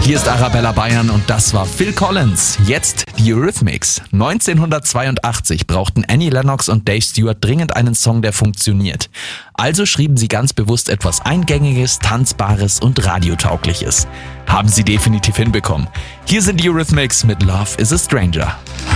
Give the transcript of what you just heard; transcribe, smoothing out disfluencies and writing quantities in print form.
Hier ist Arabella Bayern und das war Phil Collins. Jetzt die Eurythmics. 1982 brauchten Annie Lennox und Dave Stewart dringend einen Song, der funktioniert. Also schrieben sie ganz bewusst etwas Eingängiges, Tanzbares und Radiotaugliches. Haben sie definitiv hinbekommen. Hier sind die Eurythmics mit Love is a Stranger.